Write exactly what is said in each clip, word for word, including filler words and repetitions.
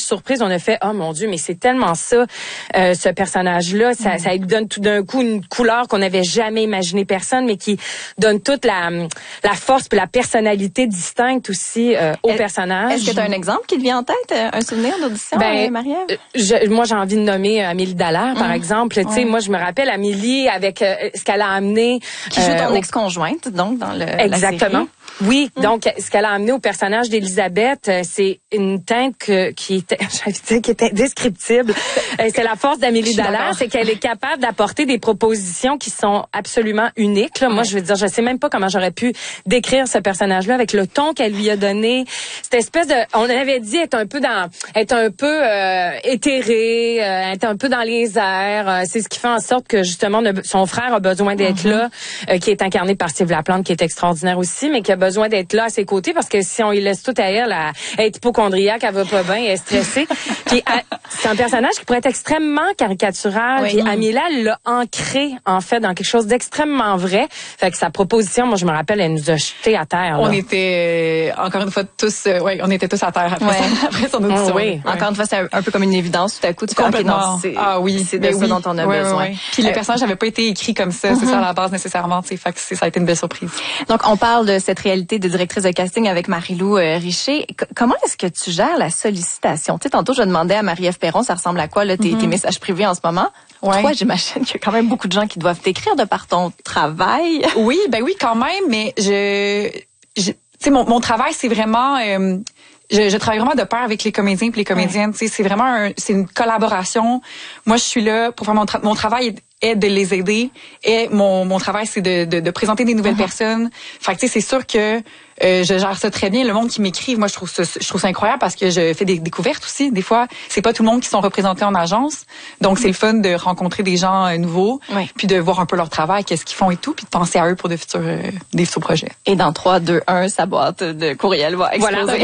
surprise. On a fait, oh mon Dieu, mais c'est tellement ça, euh, ce personnage-là. Ça, mm. ça lui donne tout d'un coup une couleur qu'on n'avait jamais imaginé personne, mais qui donne toute la, la force puis la personnalité distincte aussi euh, au est, personnage. Est-ce que tu as un exemple qui te vient en tête, un souvenir d'audition, ben, Marie-Ève? Je, moi, j'ai envie de nommer Amélie Dallaire, par mm. exemple. Tu sais, ouais. moi, je me rappelle Amélie avec euh, ce qu'elle a amené. Qui joue ton euh, ex-conjointe, donc, dans le Exactement. la série. Oui, mmh. donc ce qu'elle a amené au personnage d'Elisabeth, c'est une teinte que, qui était, j'allais dire, qui était indescriptible. C'est la force d'Amélie Dallaire, c'est qu'elle est capable d'apporter des propositions qui sont absolument uniques. Là. Moi, je veux dire, je sais même pas comment j'aurais pu décrire ce personnage-là avec le ton qu'elle lui a donné. Cette espèce de, on avait dit être un peu dans, être un peu euh, éthérée, euh, être un peu dans les airs. Euh, c'est ce qui fait en sorte que justement son frère a besoin d'être mmh. là, euh, qui est incarné par Steve Laplante, qui est extraordinaire aussi, mais qui a besoin d'être là à ses côtés parce que si on y laisse tout à elle, elle est hypochondriaque, elle va pas bien, elle est stressée. Puis c'est un personnage qui pourrait être extrêmement caricatural. Oui. Puis Amélie, elle l'a ancré en fait dans quelque chose d'extrêmement vrai. Fait que sa proposition, moi je me rappelle, elle nous a jetés à terre. Là. On était euh, encore une fois tous, euh, ouais, on était tous à terre après, ouais. son, après son audition. Oh, oui. Ouais. Encore une fois, c'est un, un peu comme une évidence. Tout à coup, tu complètement. Fais, okay, non, ah oui, c'est de ça oui. dont on a ouais, besoin. Ouais, ouais. Puis euh, le personnage n'avait pas été écrit comme ça, mm-hmm. c'est ça à la base nécessairement. Fait que ça a été une belle surprise. Donc on parle de cette réalité de directrice de casting avec Marie-Lou euh, Richer. C- comment est-ce que tu gères la sollicitation? Tu sais, tantôt, je demandais à Marie-Ève Perron, ça ressemble à quoi, là, tes, mm-hmm. tes messages privés en ce moment? Ouais. Toi, j'imagine qu'il y a quand même beaucoup de gens qui doivent t'écrire de par ton travail. Oui, ben oui, quand même, mais je... je tu sais, mon, mon travail, c'est vraiment... Euh, Je, je travaille vraiment de pair avec les comédiens et les comédiennes. Ouais. C'est vraiment un, c'est une collaboration. Moi, je suis là pour faire mon, tra- mon travail est de les aider. Et mon, mon travail, c'est de, de, de présenter des nouvelles uh-huh. personnes. Fait que, tu sais, c'est sûr que euh, je gère ça très bien. Le monde qui m'écrit, moi, je trouve ça, je trouve ça incroyable parce que je fais des découvertes aussi. Des fois, c'est pas tout le monde qui sont représentés en agence. Donc, c'est le fun de rencontrer des gens euh, nouveaux, ouais. puis de voir un peu leur travail, qu'est-ce qu'ils font et tout, puis de penser à eux pour de futurs, euh, des futurs projets. Et dans trois, deux, un, sa boîte de courriel va exploser. Voilà.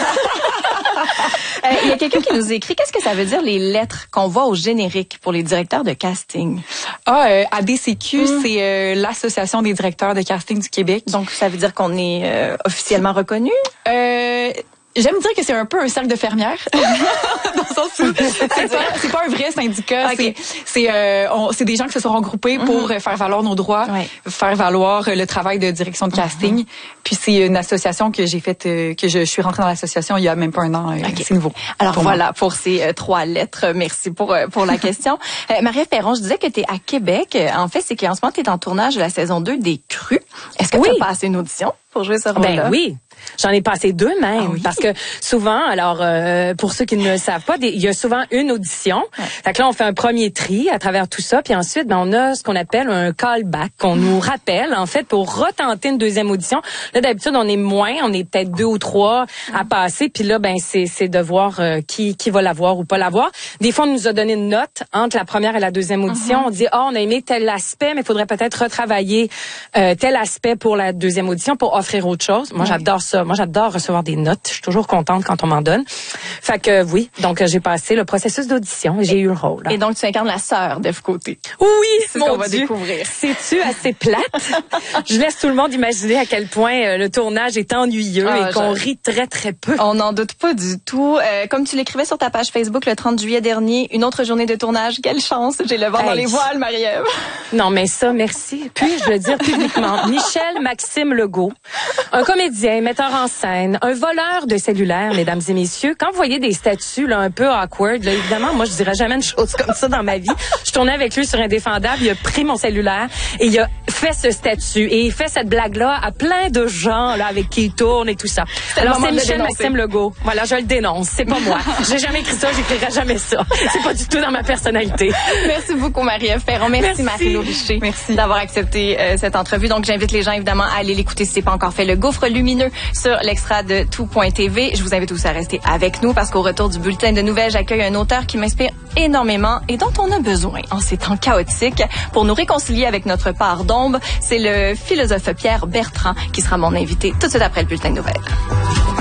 Il euh, y a quelqu'un qui nous écrit, qu'est-ce que ça veut dire les lettres qu'on voit au générique pour les directeurs de casting? Ah, euh, A D C Q, mm. c'est euh, l'Association des directeurs de casting du Québec. Donc, ça veut dire qu'on est euh, officiellement reconnu? Euh... J'aime dire que c'est un peu un cercle de fermières. Dans le sens où c'est pas, c'est pas un vrai syndicat. Okay. C'est, c'est, euh, on, c'est des gens qui se sont regroupés pour mm-hmm. faire valoir nos droits, ouais. faire valoir le travail de direction de casting. Mm-hmm. Puis c'est une association que j'ai faite, euh, que je, je suis rentrée dans l'association il y a même pas un an. Euh, okay. C'est nouveau. Alors pour voilà moi. Pour ces euh, trois lettres. Merci pour euh, pour la question. euh, Marie-Ève Perron, je disais que tu es à Québec. En fait, c'est qu'en ce moment, tu es en tournage de la saison deux des Crues. Est-ce que oui. tu as passé une audition pour jouer ce rôle-là? Ben oui. J'en ai passé deux même, ah oui. parce que souvent, alors euh, pour ceux qui ne le savent pas, des, il y a souvent une audition. Ouais. Fait que là, on fait un premier tri à travers tout ça, puis ensuite, ben on a ce qu'on appelle un callback, qu'on nous rappelle en fait pour retenter une deuxième audition. Là, d'habitude, on est moins, on est peut-être deux ou trois à passer, puis là, ben c'est c'est de voir euh, qui qui va l'avoir ou pas l'avoir. Des fois, on nous a donné une note entre la première et la deuxième audition. Mm-hmm. On dit ah, oh, on a aimé tel aspect, mais il faudrait peut-être retravailler euh, tel aspect pour la deuxième audition pour offrir autre chose. Moi, ouais. j'adore ça. Moi, j'adore recevoir des notes. Je suis toujours contente quand on m'en donne. Fait que oui, donc j'ai passé le processus d'audition et j'ai eu le rôle. Et donc tu incarnes la sœur d'Ève Côté. Oui, c'est mon ce qu'on va Dieu. découvrir. C'est-tu assez plate? Je laisse tout le monde imaginer à quel point euh, le tournage est ennuyeux ah, et qu'on je... rit très très peu. On n'en doute pas du tout. Euh, comme tu l'écrivais sur ta page Facebook le trente juillet dernier, une autre journée de tournage. Quelle chance, j'ai le vent hey. dans les voiles, Marie-Ève. Non, mais ça, merci. Puis-je le dire publiquement, Michel Maxime Legault, un comédien, metteur en scène, un voleur de cellulaire, mesdames et messieurs. Quand vous voyez des statuts là, un peu awkward, là, évidemment, moi, je dirais jamais une chose comme ça dans ma vie. Je tournais avec lui sur Indéfendable, il a pris mon cellulaire et il a fait ce statut. Et il fait cette blague-là à plein de gens là avec qui il tourne et tout ça. C'est Alors, c'est Michel Maxime Legault. Voilà, je le dénonce. C'est pas moi. J'ai jamais écrit ça, j'écrirai jamais ça. C'est pas du tout dans ma personnalité. Merci beaucoup, Marie-Ève Perron. Merci, Merci. Marie-Lou Richer. Merci d'avoir accepté euh, cette entrevue. Donc, j'invite les gens, évidemment, à aller l'écouter si c'est pas encore fait. Le Gouffre lumineux sur l'extra de tout point t v. Je vous invite aussi à rester avec nous parce qu'au retour du bulletin de nouvelles, j'accueille un auteur qui m'inspire énormément et dont on a besoin en ces temps chaotiques pour nous réconcilier avec notre part d'ombre. C'est le philosophe Pierre Bertrand qui sera mon invité tout de suite après le bulletin de nouvelles.